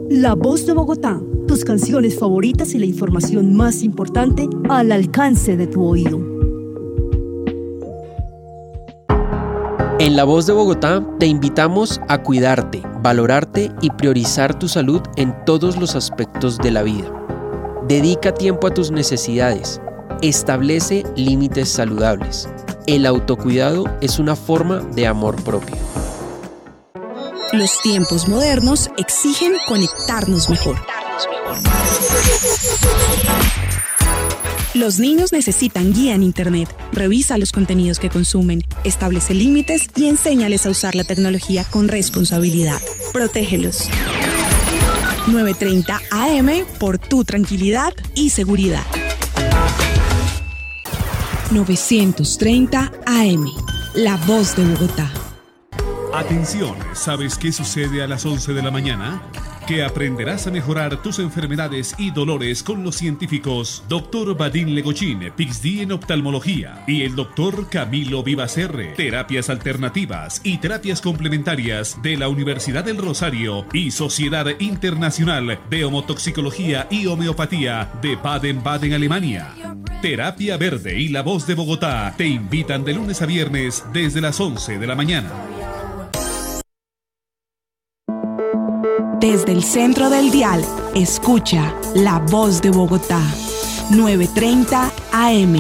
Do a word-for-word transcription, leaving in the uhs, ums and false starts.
La Voz de Bogotá, tus canciones favoritas y la información más importante al alcance de tu oído. En La Voz de Bogotá te invitamos a cuidarte, valorarte y priorizar tu salud en todos los aspectos de la vida. Dedica tiempo a tus necesidades. Establece límites saludables. El autocuidado es una forma de amor propio. Los tiempos modernos exigen conectarnos mejor. Los niños necesitan guía en Internet. Revisa los contenidos que consumen, establece límites y enséñales a usar la tecnología con responsabilidad. Protégelos. nueve treinta A M por tu tranquilidad y seguridad. novecientos treinta A M, La Voz de Bogotá. Atención, ¿sabes qué sucede a las once de la mañana? Que aprenderás a mejorar tus enfermedades y dolores con los científicos doctor Vadim Legochín, P I X D en oftalmología, y el doctor Camilo Vivacerre, terapias alternativas y terapias complementarias de la Universidad del Rosario y Sociedad Internacional de Homotoxicología y Homeopatía de Baden-Baden, Alemania. Terapia Verde y La Voz de Bogotá te invitan de lunes a viernes desde las once de la mañana. Desde el centro del dial, escucha La Voz de Bogotá, nueve treinta A M.